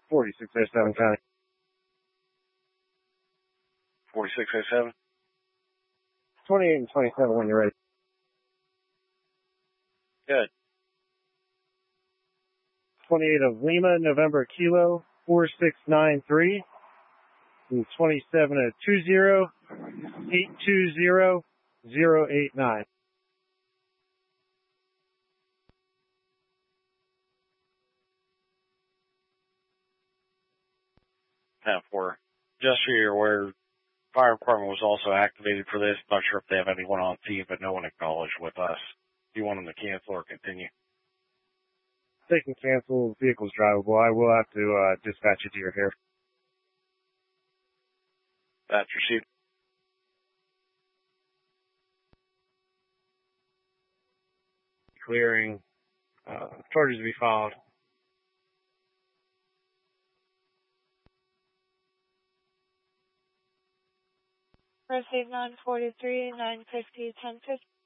4607 County. 4607? 28 and 27 when you're ready. Good. 28 of Lima, November Kilo, 4693. And 27 of 20-820-089. For just so you're aware, fire department was also activated for this. Not sure if they have anyone on scene, but no one acknowledged with us. Do you want them to cancel or continue? They can cancel. Vehicle's drivable. I will have to dispatch it to your care. That's received. Clearing. Charges to be filed. Receive 943, 950, 1050.